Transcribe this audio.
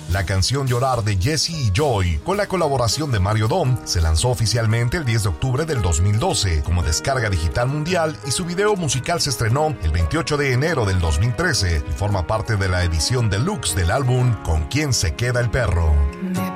La canción Llorar de Jesse y Joy, con la colaboración de Mario Dom, se lanzó oficialmente el 10 de octubre del 2012 como descarga digital mundial y su video musical se estrenó el 28 de enero del 2013 y forma parte de la edición deluxe del álbum Con quién se queda el perro.